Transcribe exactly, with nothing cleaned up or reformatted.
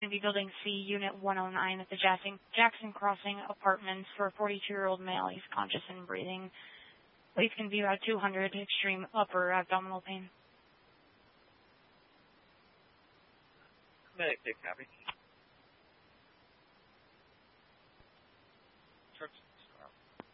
going to be Building C, Unit one oh nine at the Jackson, Jackson Crossing Apartments for a forty-two-year-old male. He's conscious and breathing. Weight can be about two hundred, extreme upper abdominal pain. Medic, take copy.